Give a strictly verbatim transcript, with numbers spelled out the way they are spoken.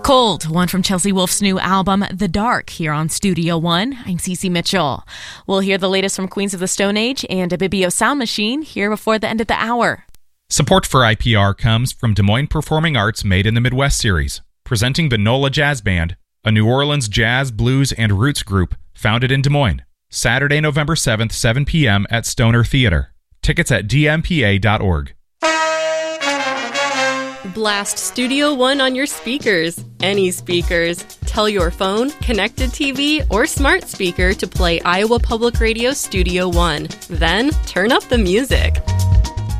Cold, one from Chelsea Wolfe's new album, The Dark, here on Studio One. I'm Cece Mitchell. We'll hear the latest from Queens of the Stone Age and a Bibio Sound Machine here before the end of the hour. Support for I P R comes from Des Moines Performing Arts Made in the Midwest series, presenting the NOLA Jazz Band, a New Orleans jazz, blues, and roots group founded in Des Moines. Saturday, November seventh, seven p.m. at Stoner Theater. Tickets at d m p a dot org. Blast Studio One on your speakers. Any speakers. Tell your phone, connected T V, or smart speaker to play Iowa Public Radio Studio One. Then turn up the music.